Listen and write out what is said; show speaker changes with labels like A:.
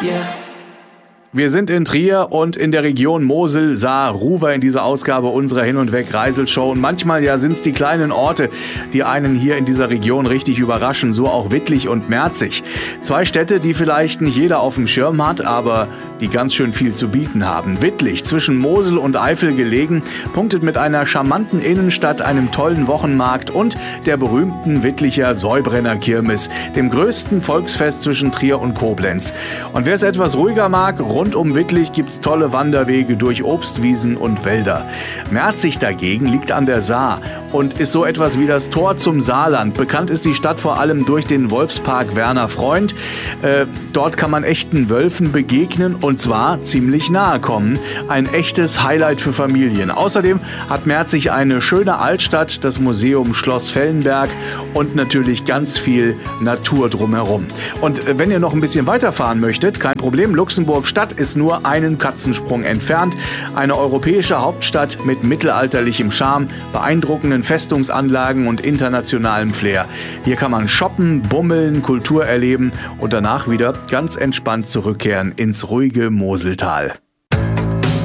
A: Wir sind in Trier und in der Region Mosel, Saar, Ruwer in dieser Ausgabe unserer Hin- und Weg-Reiselshow. Und manchmal sind es die kleinen Orte, die einen hier in dieser Region richtig überraschen, so auch Wittlich und Merzig. 2 Städte, die vielleicht nicht jeder auf dem Schirm hat, aber die ganz schön viel zu bieten haben. Wittlich, zwischen Mosel und Eifel gelegen, punktet mit einer charmanten Innenstadt, einem tollen Wochenmarkt und der berühmten Wittlicher Säubrenner Kirmes, dem größten Volksfest zwischen Trier und Koblenz. Und wer es etwas ruhiger mag, rund um Wittlich gibt's tolle Wanderwege durch Obstwiesen und Wälder. Merzig dagegen liegt an der Saar und ist so etwas wie das Tor zum Saarland. Bekannt ist die Stadt vor allem durch den Wolfspark Werner Freund. Dort kann man echten Wölfen begegnen und zwar ziemlich nahe kommen. Ein echtes Highlight für Familien. Außerdem hat Merzig eine schöne Altstadt, das Museum Schloss Fellenberg und natürlich ganz viel Natur drumherum. Und wenn ihr noch ein bisschen weiterfahren möchtet, kein Problem, Luxemburg-Stadt ist nur einen Katzensprung entfernt. Eine europäische Hauptstadt mit mittelalterlichem Charme, beeindruckenden Festungsanlagen und internationalem Flair. Hier kann man shoppen, bummeln, Kultur erleben und danach wieder ganz entspannt zurückkehren ins ruhige Moseltal.